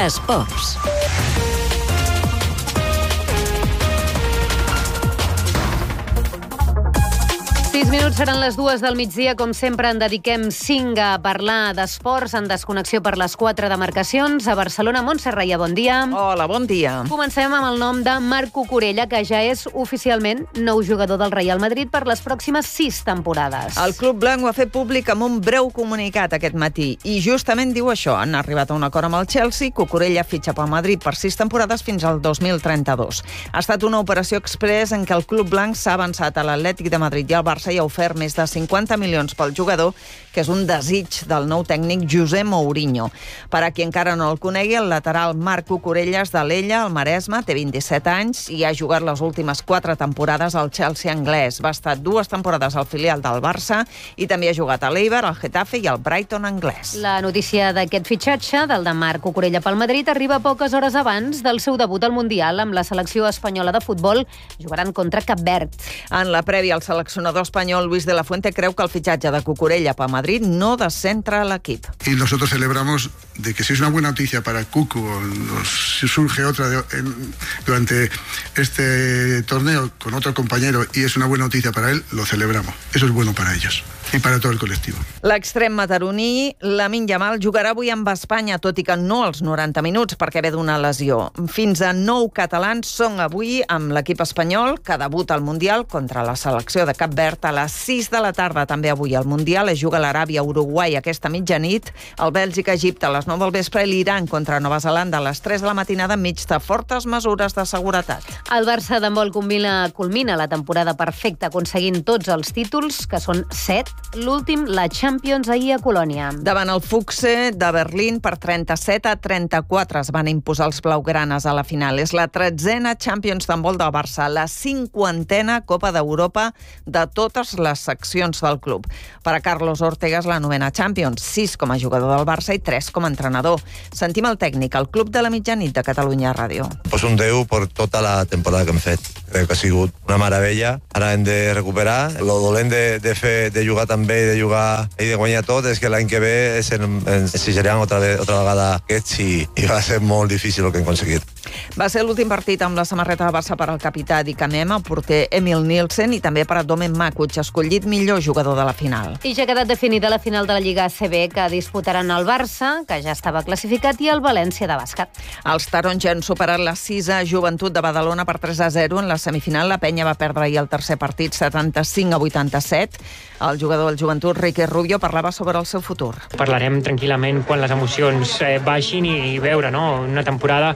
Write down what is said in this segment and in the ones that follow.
Esports. Minuts seran les 2 del migdia. Com sempre, en dediquem 5 a parlar d'esports en desconnexió per les 4 demarcacions. A Barcelona, Montse Reia, bon dia. Hola, bon dia. Comencem amb el nom de Marc Cucurella, que ja és oficialment nou jugador del Real Madrid per les pròximes 6 temporades. El club blanc ho ha fet públic amb un breu comunicat aquest matí i justament diu això. Han arribat a un acord amb el Chelsea. Cucurella fitxa pel Madrid per 6 temporades fins al 2032. Ha estat una operació express en què el club blanc s'ha avançat a l'Atlètic de Madrid i al Barça i ha ofert més de 50 milions pel jugador, que és un desig del nou tècnic José Mourinho. Per a qui encara no el conegui, el lateral Marc Cucurella és d'Alella, al Maresme, té 27 anys i ha jugat les últimes 4 temporades al Chelsea anglès. Va estar 2 temporades al filial del Barça i també ha jugat a l'Eibar, al Getafe i al Brighton anglès. La notícia d'aquest fitxatge, del de Marc Cucurella pel Madrid, arriba poques hores abans del seu debut al Mundial amb la selecció espanyola de futbol. Jugaran contra Cap Verd. En la prèvia, el seleccionador espanyol Luis de la Fuente creu que el fitxatge de Cucurella per Madrid no descentra l'equip. Y nosotros celebramos de que si es una buena noticia para Cucu o si surge otra durante este torneo con otro compañero y es una buena noticia para él, lo celebramos. Eso es bueno para ellos i per a tot el col·lectiu. L'extrem mataroní, Lamine Yamal, jugarà avui amb Espanya, tot i que no els 90 minuts perquè ve d'una lesió. Fins a 9 catalans són avui amb l'equip espanyol, que debuta al Mundial contra la selecció de Cap Verd a les 6 de la tarda. També avui al Mundial es juga l'Aràbia-Uruguai aquesta mitjanit, el Bèlgica-Egipte a les 9 del vespre i l'Iran contra Nova Zelanda a les 3 de la matinada enmig de fortes mesures de seguretat. El Barça d'handbol culmina la temporada perfecta aconseguint tots els títols, que són 7, l'últim, la Champions, ahir a Colònia. Davant el Fuchse de Berlín per 37-34 es van imposar els blaugranes a la final. És la 13a Champions d'handbol del Barça, la 50a Copa d'Europa de totes les seccions del club. Per a Carlos Ortega és la 9a Champions, 6 com a jugador del Barça i 3 com a entrenador. Sentim el tècnic al Club de la Mitjanit de Catalunya Ràdio. Pues un 10 per tota la temporada que hem fet. Crec que ha sigut una meravella. Ara hem de recuperar. Lo dolent de jugar també i de jugar i de guanyar tot és que l'any que ve ens exigiran otra vegada aquests i va ser molt difícil el que hem aconseguit. Va ser l'últim partit amb la samarreta de Barça per al capità Dicamem, el porter Emil Nielsen i també per a Domen Makuc, escollit millor jugador de la final. I ja ha quedat definida la final de la Lliga ACB, que disputaran el Barça, que ja estava classificat, i el València de bàsquet. Els taronja han superat la 6a Joventut de Badalona per 3-0 en la semifinal. La Penya va perdre ahir el tercer partit 75-87. El jugador del Joventut, Ricky Rubio, parlava sobre el seu futur. Parlarem tranquil·lament quan les emocions baixin i veure, no? Una temporada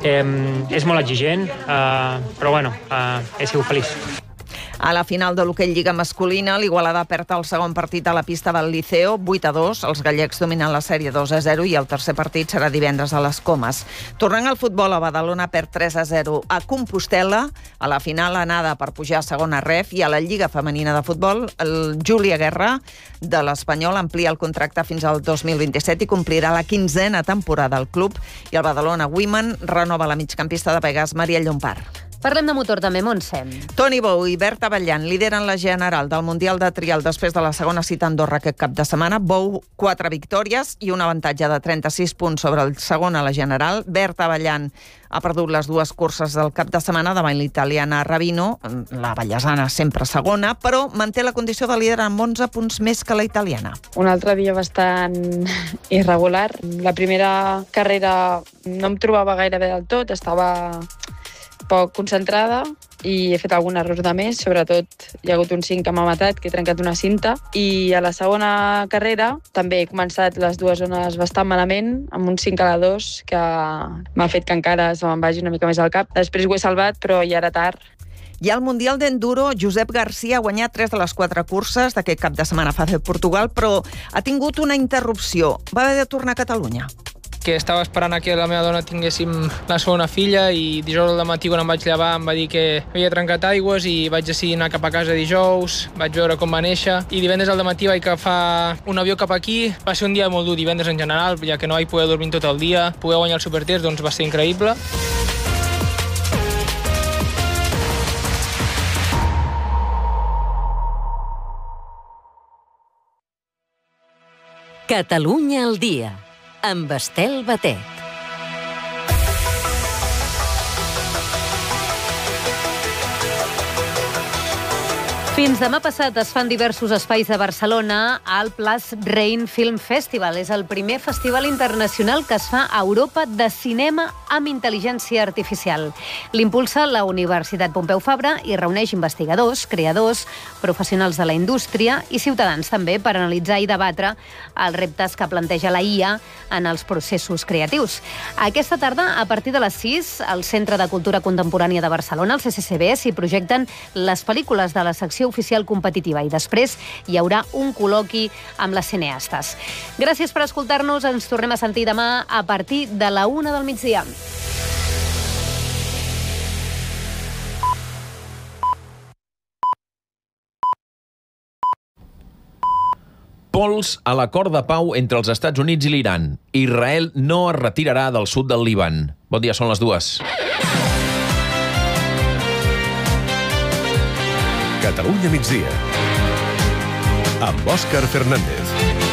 és molt exigent, però bueno, he sigut feliç. A la final de l'hoquei Lliga masculina, l'Igualada perd el segon partit a la pista del Liceo, 8-2. Els gallecs dominen la sèrie 2-0 i el tercer partit serà divendres a les Comes. Tornant al futbol, a Badalona perd 3-0 a Compostel·la. A la final, anada per pujar a segona ref, i a la Lliga femenina de futbol, el Júlia Guerra de l'Espanyol amplia el contracte fins al 2027 i complirà la 15a temporada al club, i el Badalona Women renova la migcampista de Pegàs, Maria Llompart. Parlem de motor també, Montse. Toni Bou i Berta Ballant lideren la general del Mundial de Trial després de la segona cita a Andorra aquest cap de setmana. Bou, 4 victòries i un avantatge de 36 punts sobre el segon a la general. Berta Ballant ha perdut les 2 curses del cap de setmana davant l'italiana Rabino, la vallesana sempre segona, però manté la condició de líder amb 11 punts més que la italiana. Un altre dia bastant irregular. La primera carrera no em trobava gaire bé del tot, estava poc concentrada i he fet algun error de més, sobretot hi ha hagut un 5 que m'ha matat, que he trencat una cinta, i a la segona carrera també he començat les 2 zones bastant malament, amb un 5 a la 2 que m'ha fet que encara se me'n vagi una mica més al cap. Després ho he salvat, però ja era tard. I al Mundial d'Enduro, Josep Garcia ha guanyat 3 de les 4 curses d'aquest cap de setmana a Portugal, però ha tingut una interrupció. Va haver de tornar a Catalunya. Que estava esperant que la meva dona tinguéssim la segona filla i dijous al matí quan em vaig llevar em va dir que havia trencat aigües i vaig decidir anar cap a casa dijous, vaig veure com va néixer i divendres al matí vaig agafar un avió cap aquí. Va ser un dia molt dur, divendres en general, ja que no vaig poder dormir tot el dia. Poder guanyar el Supertest doncs va ser increïble. Catalunya al dia, amb Estel Batet. Fins demà passat es fan diversos espais de Barcelona al Plas Rain Film Festival. És el primer festival internacional que es fa a Europa de cinema amb intel·ligència artificial. L'impulsa la Universitat Pompeu Fabra i reuneix investigadors, creadors, professionals de la indústria i ciutadans també per analitzar i debatre els reptes que planteja la IA en els processos creatius. Aquesta tarda, a partir de les 6, al Centre de Cultura Contemporània de Barcelona, el CCCB, s'hi projecten les pel·lícules de la secció oficial competitiva i després hi haurà un col·loqui amb les cineastes. Gràcies per escoltar-nos. Ens tornem a sentir demà a partir de la 1 del migdia. Pols a l'acord de pau entre els Estats Units i l'Iran. Israel no es retirarà del sud del Líban. Bon dia, són les 2. Catalunya migdia, amb Òscar Fernández.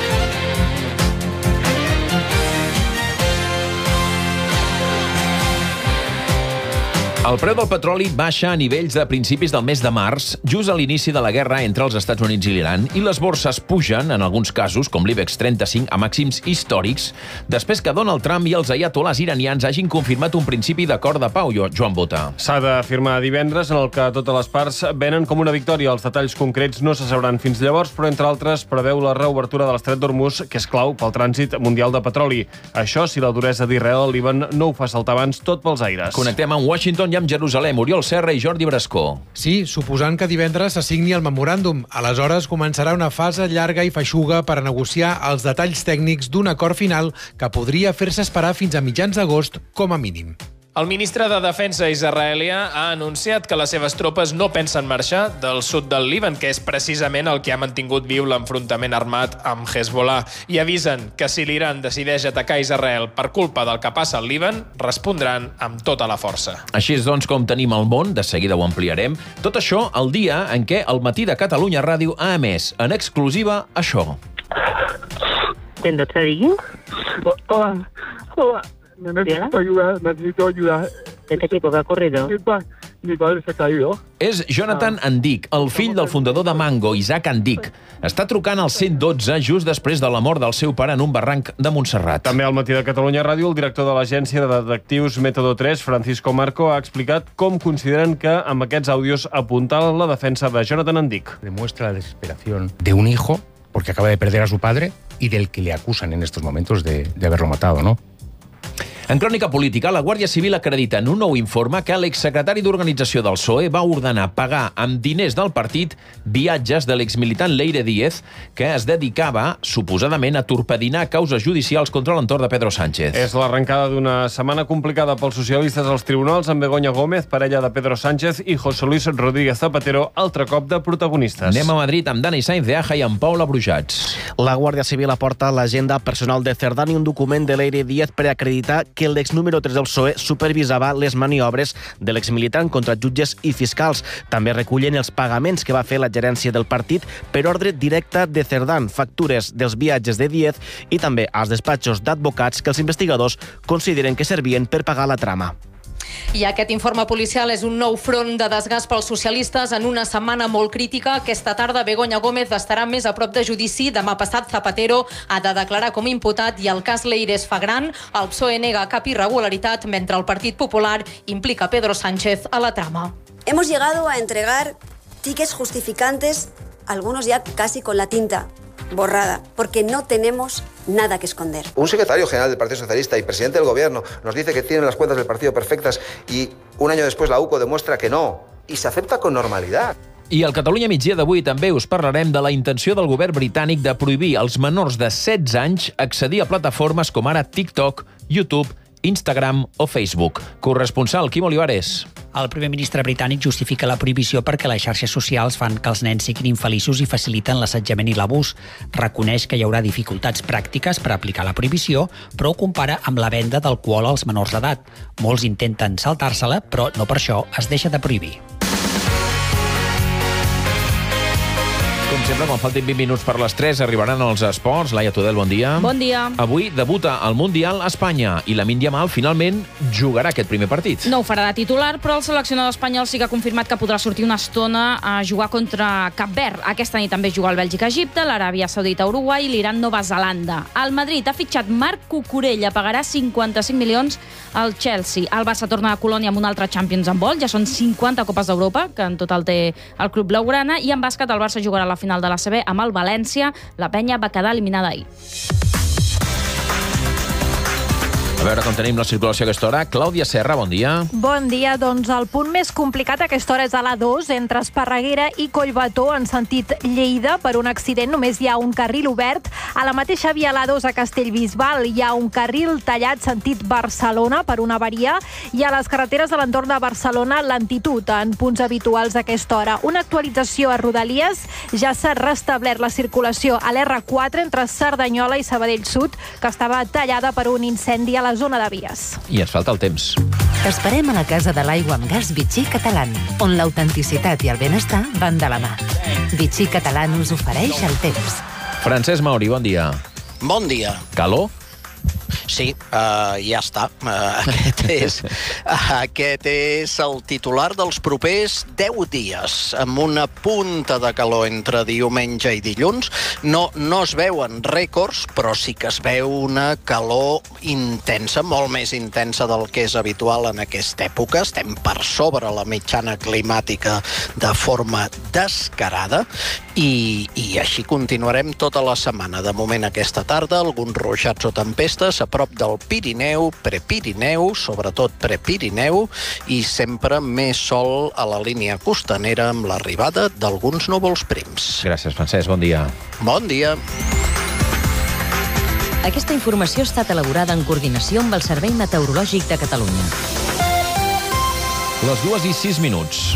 El preu del petroli baixa a nivells de principis del mes de març, just a l'inici de la guerra entre els Estats Units i l'Iran, i les borses pugen, en alguns casos, com l'IBEX 35, a màxims històrics, després que Donald Trump i els aiatolars iranians hagin confirmat un principi d'acord de pau, Joan Bota. S'ha de firmar divendres, en el que totes les parts venen com una victòria. Els detalls concrets no se sabran fins llavors, però entre altres preveu la reobertura de l'estret d'Hormuz, que és clau pel trànsit mundial de petroli. Això si la duresa d'Israel al Líban no ho fa saltar abans tot pels aires. Connectem amb Washington i amb Jerusalem. Oriol Serra i Jordi Brascó. Sí, suposant que divendres se signi el memoràndum. Aleshores començarà una fase llarga i feixuga per a negociar els detalls tècnics d'un acord final que podria fer-se esperar fins a mitjans d'agost com a mínim. El ministre de Defensa israelià ha anunciat que les seves tropes no pensen marxar del sud del Líban, que és precisament el que ha mantingut viu l'enfrontament armat amb Hezbollah, i avisen que si l'Iran decideix atacar Israel per culpa del que passa al Líban, respondran amb tota la força. Així és, doncs, com tenim el món, de seguida ho ampliarem. Tot això el dia en què el Matí de Catalunya Ràdio ha emès en exclusiva això. Necesito ayuda. ¿Este equipo que ha corrido? Mi padre se ha caído. És Jonathan Andic, el fill del fundador de Mango, Isaac Andic. Està trucant al 112 just després de la mort del seu pare en un barranc de Montserrat. També al Matí de Catalunya Ràdio, el director de l'agència de detectius Método 3, Francisco Marco, ha explicat com consideren que amb aquests àudios apuntalen la defensa de Jonathan Andic. Demuestra la desesperación de un hijo porque acaba de perder a su padre y del que le acusan en estos momentos de haberlo matado, ¿no? En crònica política, la Guàrdia Civil acredita en un nou informe que l'exsecretari d'Organització del PSOE va ordenar pagar amb diners del partit viatges de l'exmilitant Leire Díez, que es dedicava, suposadament, a torpedinar causes judicials contra l'entorn de Pedro Sánchez. És l'arrencada d'una setmana complicada pels socialistes als tribunals, amb Begoña Gómez, parella de Pedro Sánchez, i José Luis Rodríguez Zapatero, altre cop de protagonistes. Anem a Madrid amb Dani Sainz de Aja i amb Paula Brujats. La Guàrdia Civil aporta a l'agenda personal de Cerdán i un document de Leire Díez per acreditar que l'ex número 3 del PSOE supervisava les maniobres de l'exmilitant contra jutges i fiscals. També recullen els pagaments que va fer la gerència del partit per ordre directe de Cerdán, factures dels viatges de Díez i també als despatxos d'advocats que els investigadors consideren que servien per pagar la trama. I aquest informe policial és un nou front de desgast pels socialistes en una setmana molt crítica. Aquesta tarda Begoña Gómez estarà més a prop de judici. Demà passat Zapatero ha de declarar com imputat i el cas Leire es fa gran. El PSOE nega cap irregularitat mentre el Partit Popular implica Pedro Sánchez a la trama. Hemos llegado a entregar tickets justificantes, algunos ya casi con la tinta borrada, porque no tenemos nada que esconder. Un secretario general del Partido Socialista y presidente del Gobierno nos dice que tienen las cuentas del partido perfectas y un año después la UCO demuestra que no, y se acepta con normalidad. I al Catalunya migdia d'avui també us parlarem de la intenció del govern britànic de prohibir als menors de 16 anys accedir a plataformes com ara TikTok, YouTube, Instagram o Facebook. Corresponsal Quim Olivares. El primer ministre britànic justifica la prohibició perquè les xarxes socials fan que els nens siguin infeliços i faciliten l'assetjament i l'abús. Reconeix que hi haurà dificultats pràctiques per aplicar la prohibició, però ho compara amb la venda d'alcohol als menors d'edat. Molts intenten saltar-se-la, però no per això es deixa de prohibir. Com sempre, quan faltin 20 minuts per les 3, arribaran els esports. Laia Tudel, bon dia. Bon dia. Avui debuta al Mundial a Espanya i Lamine Yamal finalment jugarà aquest primer partit. No ho farà de titular, però el seleccionador espanyol sí que ha confirmat que podrà sortir una estona a jugar contra Cap Verd. Aquesta nit també juga el Bèlgica-Egipte, l'Aràbia Saudita-Uruguai i l'Iran-Nova Zelanda. El Madrid ha fitxat Marc Cucurella, pagarà 55 milions al Chelsea. El Barça torna a Colònia amb un altre Champions en vol, ja són 50 Copes d'Europa, que en total té el club blaugrana, i en bàsquet el Barça jugarà la final de la CB amb el València. La penya va quedar eliminada ahir. A veure com tenim la circulació a aquesta hora. Clàudia Serra, bon dia. Bon dia. Doncs el punt més complicat a aquesta hora és a l'A2, entre Esparreguera i Collbató, en sentit Lleida. Per un accident només hi ha un carril obert. A la mateixa via l'A2 a Castellbisbal hi ha un carril tallat sentit Barcelona per una avaria, i a les carreteres de l'entorn de Barcelona lentitud en punts habituals a aquesta hora. Una actualització a Rodalies: ja s'ha restablert la circulació a l'R4 entre Cerdanyola i Sabadell Sud, que estava tallada per un incendi a la zona de vies. I ens falta el temps. T'esperem a la Casa de l'Aigua amb Gas Vichy Catalán, on l'autenticitat i el benestar van de la mà. Vichy Catalán us ofereix el temps. Francesc Mauri, bon dia. Bon dia. Calor? Sí, ja està. Aquest és el titular dels propers 10 dies, amb una punta de calor entre diumenge i dilluns. No es veuen rècords, però sí que es veu una calor intensa, molt més intensa del que és habitual en aquesta època. Estem per sobre la mitjana climàtica de forma descarada i així continuarem tota la setmana. De moment, aquesta tarda, alguns ruixats o tempestes a prop del Pirineu, Prepirineu, sobretot Prepirineu, i sempre més sol a la línia costanera amb l'arribada d'alguns núvols prims. Gràcies, Francesc. Bon dia. Bon dia. Aquesta informació ha estat elaborada en coordinació amb el Servei Meteorològic de Catalunya. Les 2:06.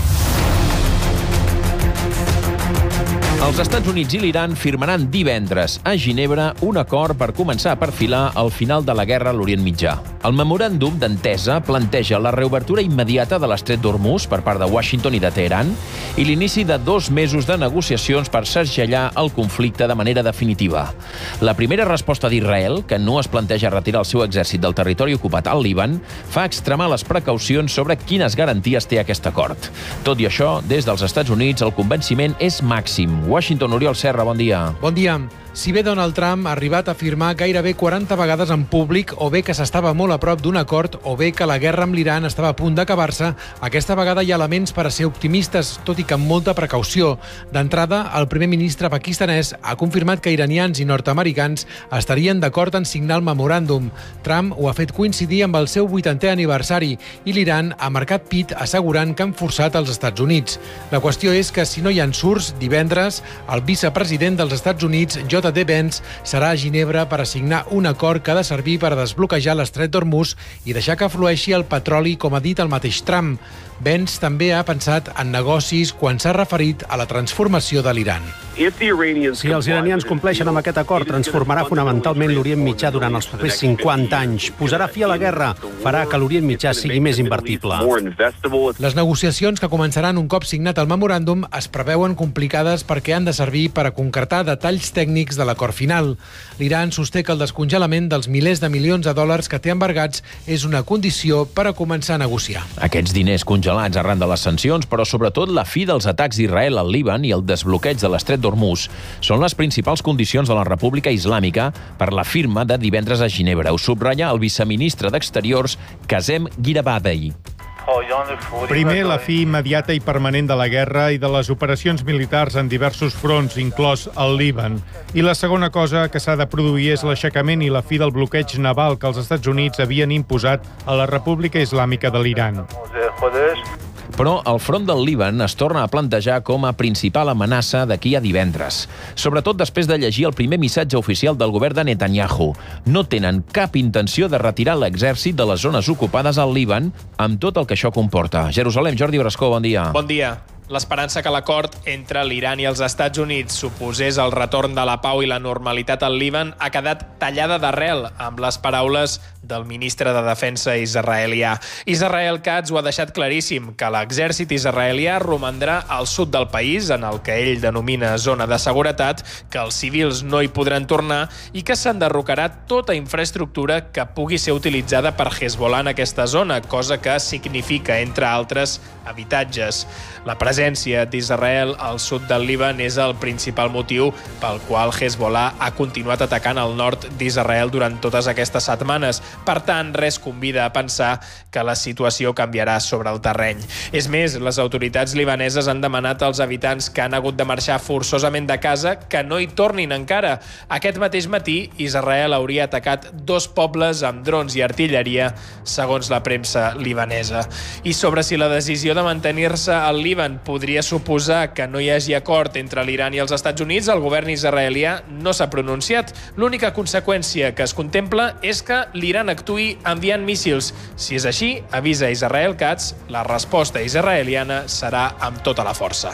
Els Estats Units i l'Iran firmaran divendres a Ginebra un acord per començar a perfilar el final de la guerra a l'Orient Mitjà. El memoràndum d'entesa planteja la reobertura immediata de l'Estret d'Hormuz per part de Washington i de Teheran i l'inici de 2 mesos de negociacions per segellar el conflicte de manera definitiva. La primera resposta d'Israel, que no es planteja retirar el seu exèrcit del territori ocupat al Líban, fa extremar les precaucions sobre quines garanties té aquest acord. Tot i això, des dels Estats Units el convenciment és màxim. Washington, Oriol Serra, bon dia. Bon dia. Si bé Donald Trump ha arribat a afirmar gairebé 40 vegades en públic o bé que s'estava molt a prop d'un acord o bé que la guerra amb l'Iran estava a punt d'acabar-se, aquesta vegada hi ha elements per a ser optimistes, tot i que amb molta precaució. D'entrada, el primer ministre pakistanès ha confirmat que iranians i nord-americans estarien d'acord en signar el memoràndum. Trump ho ha fet coincidir amb el seu 80è aniversari i l'Iran ha marcat pit assegurant que han forçat els Estats Units. La qüestió és que si no hi ha ensurts, divendres, el vicepresident dels Estats Units, J.D. Vance, serà a Ginebra per assignar un acord que ha de servir per a desbloquejar l'Estret d'Hormuz i deixar que flueixi el petroli, com ha dit el mateix Trump. Vance també ha pensat en negocis quan s'ha referit a la transformació de l'Iran. Si els iranians compleixen amb aquest acord, transformarà fonamentalment l'Orient Mitjà durant els propers 50 anys. Posarà fi a la guerra, farà que l'Orient Mitjà sigui més invertible. Les negociacions, que començaran un cop signat el memoràndum, es preveuen complicades perquè han de servir per a concretar detalls tècnics de l'acord final. L'Iran sosté que el descongelament dels milers de milions de dòlars que té embargats és una condició per a començar a negociar. Aquests diners congelats arran de les sancions, però sobretot la fi dels atacs d'Israel al Líban i el desbloqueig de l'Estret d'Hormuz són les principals condicions de la República Islàmica per la firma de divendres a Ginebra. Ho subratlla el viceministre d'Exteriors, Kazem Ghirabadi. Primer, la fi immediata i permanent de la guerra i de les operacions militars en diversos fronts, inclòs el Líban. I la segona cosa que s'ha de produir és l'aixecament i la fi del bloqueig naval que els Estats Units havien imposat a la República Islàmica de l'Iran. Però el front del Líban es torna a plantejar com a principal amenaça d'aquí a divendres. Sobretot després de llegir el primer missatge oficial del govern de Netanyahu. No tenen cap intenció de retirar l'exèrcit de les zones ocupades al Líban, amb tot el que això comporta. Jerusalem, Jordi Brascó, bon dia. Bon dia. L'esperança que l'acord entre l'Iran i els Estats Units suposés el retorn de la pau i la normalitat al Líban ha quedat tallada d'arrel amb les paraules del ministre de Defensa israelià. Israel Katz ho ha deixat claríssim, que l'exèrcit israelià romandrà al sud del país, en el que ell denomina zona de seguretat, que els civils no hi podran tornar i que s'enderrocarà tota infraestructura que pugui ser utilitzada per Hezbollah en aquesta zona, cosa que significa, entre altres, habitatges. La presència d'Israel al sud del Líban és el principal motiu pel qual Hezbollah ha continuat atacant el nord d'Israel durant totes aquestes setmanes. Per tant, res convida a pensar que la situació canviarà sobre el terreny. És més, les autoritats libaneses han demanat als habitants que han hagut de marxar forçosament de casa que no hi tornin encara. Aquest mateix matí, Israel hauria atacat 2 pobles amb drons i artilleria, segons la premsa libanesa. I sobre si la decisió de mantenir-se al Líban podria suposar que no hi hagi acord entre l'Iran i els Estats Units, el govern israelià no s'ha pronunciat. L'única conseqüència que es contempla és que l'Iran actuï enviant míssils. Si és així, avisa Israel Katz, la resposta israeliana serà amb tota la força.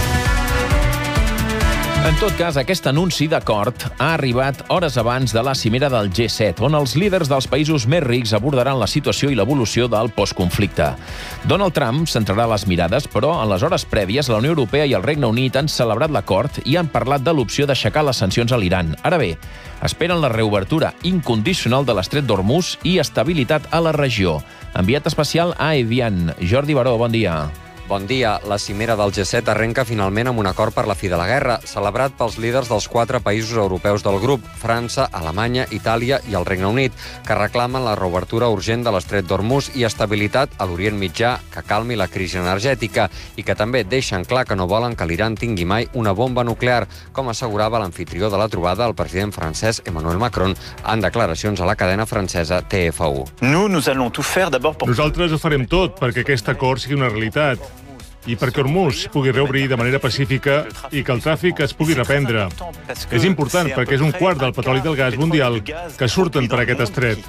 En tot cas, aquest anunci d'acord ha arribat hores abans de la cimera del G7, on els líders dels països més rics abordaran la situació i l'evolució del postconflicte. Donald Trump centrarà les mirades, però en les hores prèvies la Unió Europea i el Regne Unit han celebrat l'acord i han parlat de l'opció d'aixecar les sancions a l'Iran. Ara bé, esperen la reobertura incondicional de l'estret d'Hormuz i estabilitat a la regió. Enviat especial a Evian. Jordi Baró, bon dia. Bon dia. La cimera del G7 arrenca finalment amb un acord per la fi de la guerra, celebrat pels líders dels 4 països europeus del grup, França, Alemanya, Itàlia i el Regne Unit, que reclamen la reobertura urgent de l'estret d'Hormuz i estabilitat a l'Orient Mitjà, que calmi la crisi energètica, i que també deixen clar que no volen que l'Iran tingui mai una bomba nuclear, com assegurava l'anfitrió de la trobada, el president francès Emmanuel Macron, en declaracions a la cadena francesa TF1. Nosaltres ho farem tot perquè aquest acord sigui una realitat i perquè Hormuz pugui reobrir de manera pacífica i que el tràfic es pugui reprendre. És important perquè és un quart del petroli i del gas mundial que surten per aquest estret.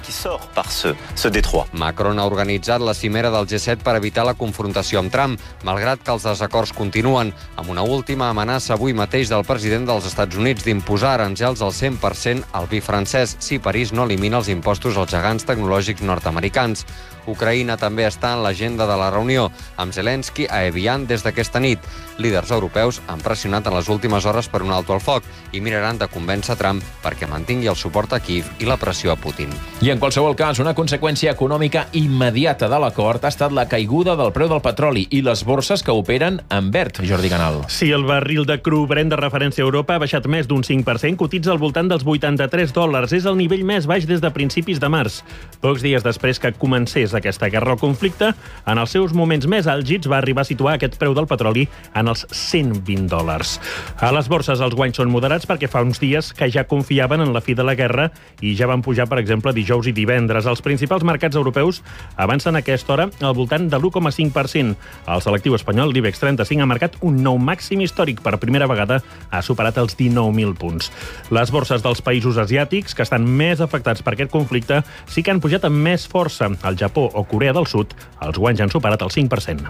Macron ha organitzat la cimera del G7 per evitar la confrontació amb Trump, malgrat que els desacords continuen, amb una última amenaça avui mateix del president dels Estats Units d'imposar aranzels al 100% al vi francès si París no elimina els impostos als gegants tecnològics nord-americans. Ucraïna també està en l'agenda de la reunió, amb Zelensky a Evian des d'aquesta nit. Líders europeus han pressionat en les últimes hores per un alto al foc i miraran de convèncer Trump perquè mantingui el suport a Kíev i la pressió a Putin. I en qualsevol cas, una conseqüència econòmica immediata de l'acord ha estat la caiguda del preu del petroli i les borses que operen en verd, Jordi Canal. Sí, el barril de cru Brent de referència a Europa ha baixat més d'un 5%, cotitza al voltant dels $83. És el nivell més baix des de principis de març. Pocs dies després que comencés aquesta guerra o conflicte, en els seus moments més àlgids va arribar a situar aquest preu del petroli en els $120. A les borses els guanys són moderats perquè fa uns dies que ja confiaven en la fi de la guerra i ja van pujar, per exemple, dijous i divendres. Els principals mercats europeus avancen a aquesta hora al voltant de l'1,5%. El selectiu espanyol, l'IBEX 35, ha marcat un nou màxim històric. Per primera vegada ha superat els 19.000 punts. Les borses dels països asiàtics, que estan més afectats per aquest conflicte, sí que han pujat amb més força. El Japó o Corea del Sud, els guanys han superat el 5%.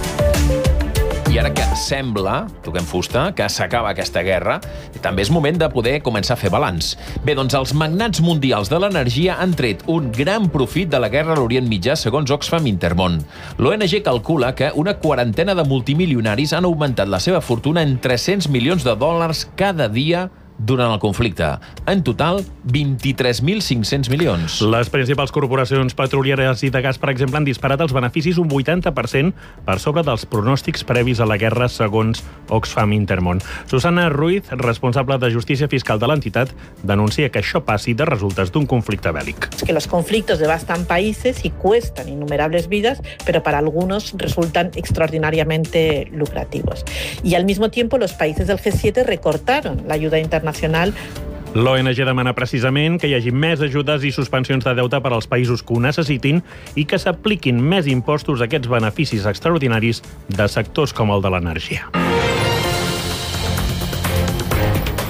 I ara que sembla, toquem fusta, que s'acaba aquesta guerra, també és moment de poder començar a fer balanç. Bé, doncs els magnats mundials de l'energia han tret un gran profit de la guerra a l'Orient Mitjà, segons Oxfam Intermón. L'ONG calcula que una quarantena de multimilionaris han augmentat la seva fortuna en $300 milions cada dia durant el conflicte. En total, 23.500 milions. Les principals corporacions petrolieres i de gas, per exemple, han disparat els beneficis un 80% per sobre dels pronòstics previs a la guerra, segons Oxfam Intermón. Susana Ruiz, responsable de Justícia Fiscal de l'entitat, denuncia que això passi de resultes d'un conflicte bèl·lic. Que los conflictos devastan países y cuestan innumerables vidas, pero para algunos resultan extraordinariamente lucrativos. Y al mismo tiempo, los países del G7 recortaron la ayuda internacional. L'ONG demana precisament que hi hagi més ajudes i suspensions de deute per als països que ho necessitin i que s'apliquin més impostos a aquests beneficis extraordinaris de sectors com el de l'energia.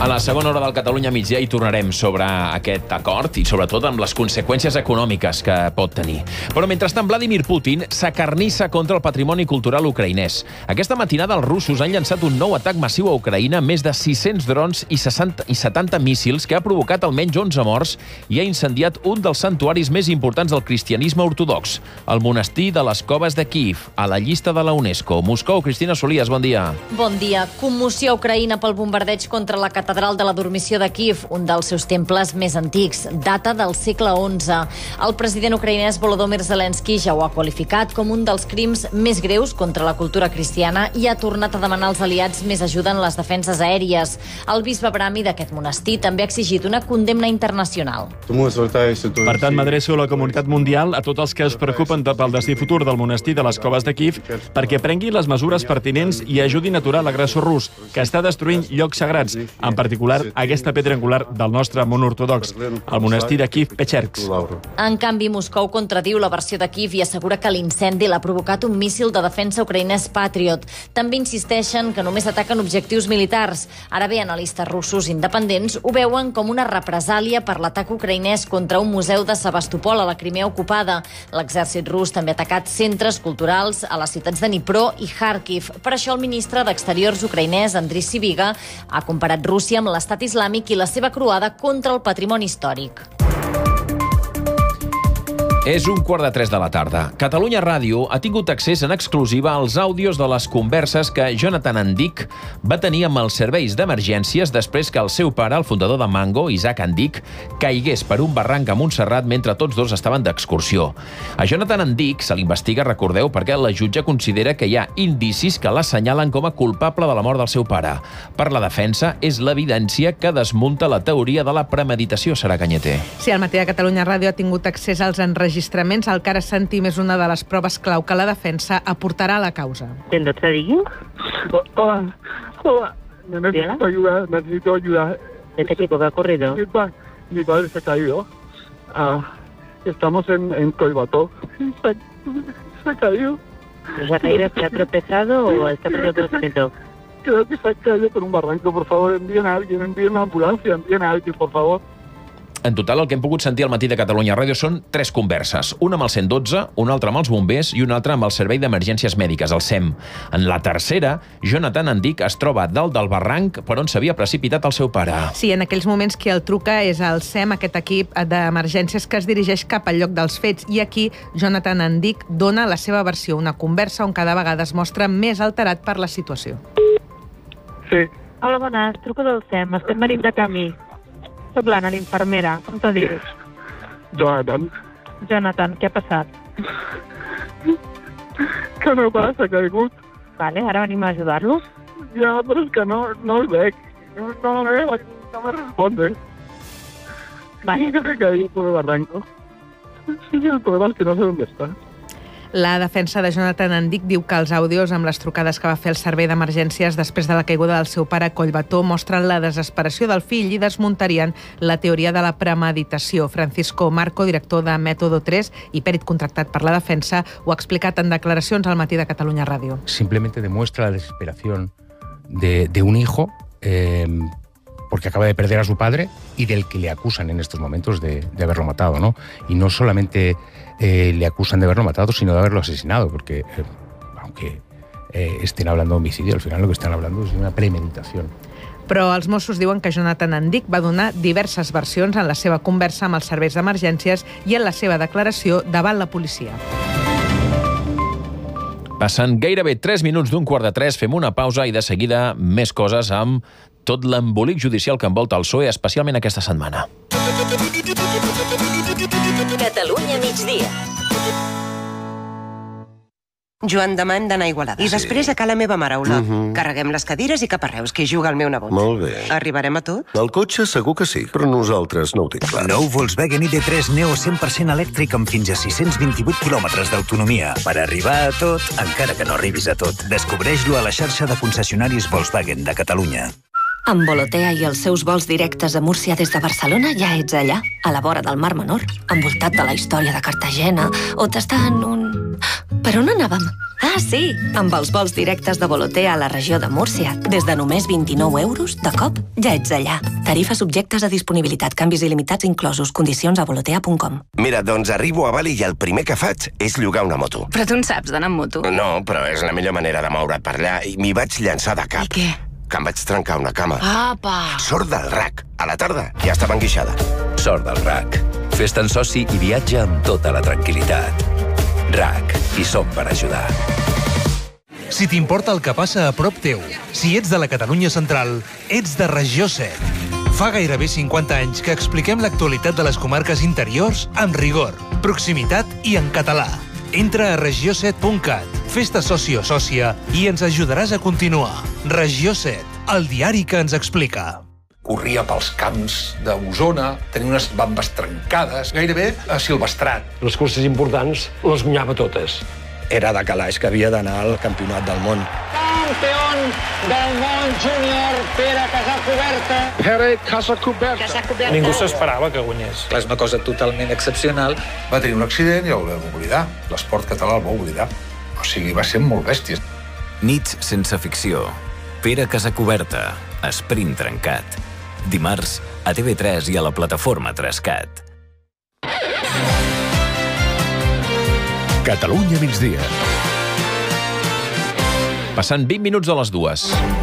A la segona hora del Catalunya migdia hi tornarem sobre aquest acord i sobretot amb les conseqüències econòmiques que pot tenir. Però mentrestant, Vladimir Putin s'acarnissa contra el patrimoni cultural ucraïnès. Aquesta matinada els russos han llançat un nou atac massiu a Ucraïna amb més de 600 drons i 70 míssils que ha provocat almenys 11 morts i ha incendiat un dels santuaris més importants del cristianisme ortodox, el monestir de les Coves de Kíev, a la llista de la UNESCO. Moscou, Cristina Solies, bon dia. Bon dia. Commoció a Ucraïna pel bombardeig contra la catedral de la Dormició de Kíev, un dels seus temples més antics, data del segle XI. El president ucraïnès Volodymyr Zelensky ja ho ha qualificat com un dels crims més greus contra la cultura cristiana i ha tornat a demanar als aliats més ajuda en les defenses aèries. El bisbe Brahmi d'aquest monestir també ha exigit una condemna internacional. Per tant, m'adreço a la comunitat mundial, a tots els que es preocupen pel destí futur del monestir de les Coves de Kíev, perquè prenguin les mesures pertinents i ajudin a aturar l'agressor rus, que està destruint llocs sagrats, en particular aquesta pedra angular del nostre món ortodox, el monestir de Kíev-Pechersk. En canvi, Moscou contradiu la versió de Kíev i assegura que l'incendi l'ha provocat un míssil de defensa ucraïnès Patriot. També insisteixen que només ataquen objectius militars. Ara bé, analistes russos independents ho veuen com una represàlia per l'atac ucraïnès contra un museu de Sebastopol a la Crimea ocupada. L'exèrcit rus també ha atacat centres culturals a les ciutats de Dnipro i Kharkiv. Per això el ministre d'Exteriors ucraïnès, Andriy Sybiga, ha comparat Rússia amb l'estat islàmic i la seva croada contra el patrimoni històric. És 2:45 de la tarda. Catalunya Ràdio ha tingut accés en exclusiva als àudios de les converses que Jonathan Andic va tenir amb els serveis d'emergències després que el seu pare, el fundador de Mango, Isaac Andic, caigués per un barranc a Montserrat mentre tots dos estaven d'excursió. A Jonathan Andic se l'investiga, recordeu, perquè la jutge considera que hi ha indicis que l'assenyalen com a culpable de la mort del seu pare. Per la defensa, és l'evidència que desmunta la teoria de la premeditació, Sara Cañete. Sí, el matí de Catalunya Ràdio ha tingut accés als enregistraments. El que ara sentim és una de les proves clau que la defensa aportarà a la causa. ¿Dónde te digo? Hola. Necesito ayuda. ¿Qué tipo que ha ocurrido? Mi padre se ha caído. Estamos en Colbató. Se ha caído. ¿Se ha caído? ¿Se ha tropezado o está por otro sitio? Creo que se ha caído por un barranco. Por favor, envíen a alguien, envíen una ambulancia, envíen a alguien, por favor. En total, el que hem pogut sentir al matí de Catalunya Ràdio són 3 converses. Una amb el 112, una altra amb els bombers i una altra amb el Servei d'Emergències Mèdiques, el SEM. En la tercera, Jonathan Andic es troba dalt del barranc per on s'havia precipitat el seu pare. Sí, en aquells moments qui el truca és el SEM, aquest equip d'emergències que es dirigeix cap al lloc dels fets. I aquí, Jonathan Andic dona la seva versió, una conversa on cada vegada es mostra més alterat per la situació. Sí. Hola, bones, truco del SEM, estem venint de camí. Soc l'Anna, l'infermera. Com te dius? Jonathan. Jonathan, què ha passat? Que el meu pare s'ha caigut. Vale, ara venim a ajudar-lo. Ja, però és que no el veig. No me responde. Vale. Que se caí por el barranco. Sí, el problema es que no sé dónde está. La defensa de Jonathan Andic diu que els àudios amb les trucades que va fer el servei d'emergències després de la caiguda del seu pare a Collbató mostren la desesperació del fill i desmuntarien la teoria de la premeditació. Francisco Marco, director de Método 3 i pèrit contractat per la defensa, ho ha explicat en declaracions al matí de Catalunya Ràdio. Simplemente demuestra la desesperación de un hijo porque acaba de perder a su padre y del que le acusan en estos momentos de haberlo matado, ¿no? Y no solamente le acusan de haberlo matado, sino de haberlo asesinado, porque aunque estén hablando de homicidio, al final lo que están hablando es de una premeditación. Però els Mossos diuen que Jonathan Andic va donar diverses versions en la seva conversa amb els serveis d'emergències i en la seva declaració davant la policia. Passen gairebé 3 minuts d'2:45, fem una pausa i de seguida més coses amb tot l'embolic judicial que envolta el PSOE, especialment aquesta setmana. Catalunya migdia. Joan, demà hem d'anar a Igualada. I després a ca la meva mare, Ola. Carreguem les cadires i cap a Reus, que hi juga el meu nebot. Molt bé. Arribarem a tot? El cotxe segur que sí, però nosaltres no ho tinc clar. Nou Volkswagen ID3 Neo 100% elèctric amb fins a 628 quilòmetres d'autonomia. Per arribar a tot, encara que no arribis a tot. Descobreix-lo a la xarxa de concessionaris Volkswagen de Catalunya. Amb Volotea i els seus vols directes a Múrcia des de Barcelona ja ets allà, a la vora del Mar Menor, envoltat de la història de Cartagena, o tastant un Per on anàvem? Ah, sí, amb els vols directes de Volotea a la regió de Múrcia. Des de només 29 euros, de cop, ja ets allà. Tarifes subjectes a disponibilitat, canvis il·limitats inclosos, condicions a volotea.com. Mira, doncs arribo a Bali i el primer que faig és llogar una moto. Però tu en saps d'anar amb moto? No, però és la millor manera de moure't per allà i m'hi vaig llançar de cap. I què? Que em vaig trencar una cama. Apa! Sort del RAC. A la tarda ja estava enguixada. Sort del RAC. Fes-te'n soci i viatja amb tota la tranquil·litat. RAC. Hi som per ajudar. Si t'importa el que passa a prop teu, si ets de la Catalunya central, ets de Regió 7. Fa gairebé 50 anys que expliquem l'actualitat de les comarques interiors amb rigor, proximitat i en català. Entra a regió7.cat, fes-te soci o sòcia i ens ajudaràs a continuar. Regió 7, el diari que ens explica. Corria pels camps d'Osona, tenia unes bambes trencades, gairebé silvestrat. Les curses importants les guanyava totes. Era de calaix que havia d'anar al campionat del món. Campió del món júnior, Pere Casacuberta. Pere Casacuberta. Ningú s'esperava que guanyés. És una cosa totalment excepcional. Va tenir un accident i el vam oblidar. L'esport català el va oblidar. O sigui, va ser molt bèstia. Nits sense ficció. Pere Casacuberta. Sprint trencat. Dimarts a TV3 i a la plataforma 3CAT. Catalunya migdia. Passant 20 minuts de les 2.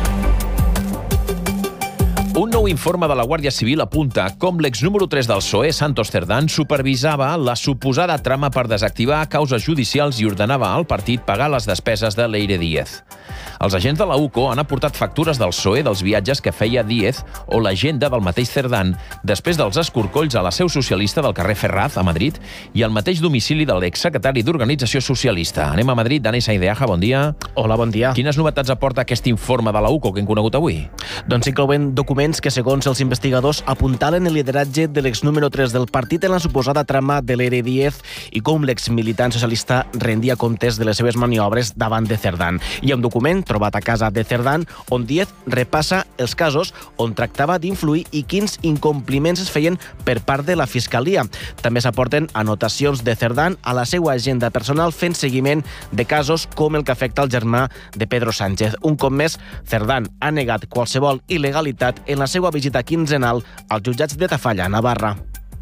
Un nou informe de la Guàrdia Civil apunta com l'exnúmero 3 del PSOE, Santos Cerdán, supervisava la suposada trama per desactivar causes judicials i ordenava al partit pagar les despeses de Leire Díez. Els agents de la UCO han aportat factures del PSOE dels viatges que feia Díez o l'agenda del mateix Cerdán després dels escorcolls a la seu socialista del carrer Ferraz, a Madrid, i al mateix domicili de l'exsecretari d'Organització Socialista. Anem a Madrid. Dani Saideaja, bon dia. Hola, bon dia. Quines novetats aporta aquest informe de la UCO que hem conegut avui? Doncs inclouen documents que, segons els investigadors, apuntalen el lideratge de l'exnúmero 3 del partit en la suposada trama de Leire Díez i com l'exmilitant socialista rendia comptes de les seves maniobres davant de Cerdán. Hi ha un document trobat a casa de Cerdán on Díez repassa els casos on tractava d'influir i quins incompliments es feien per part de la Fiscalia. També s'aporten anotacions de Cerdán a la seva agenda personal fent seguiment de casos com el que afecta el germà de Pedro Sánchez. Un cop més, Cerdán ha negat qualsevol il·legalitat en la seva visita quinzenal als jutjats de Tafalla, Navarra.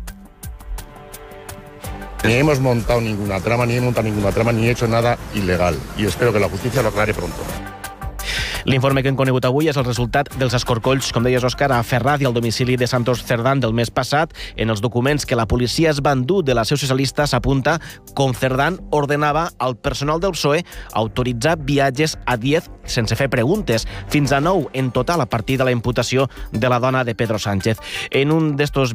Ni hemos montado ninguna trama, ni he hecho nada ilegal. Y espero que la justicia lo aclare pronto. L'informe que hem conegut avui és el resultat dels escorcolls, com deies, Òscar, a Ferraz i al domicili de Santos Cerdán del mes passat. En els documents que la policia es va endur de la seu socialista s'apunta com Cerdán ordenava al personal del PSOE autoritzar viatges a Díez sense fer preguntes, fins a 9 en total a partir de la imputació de la dona de Pedro Sánchez. En un d'estos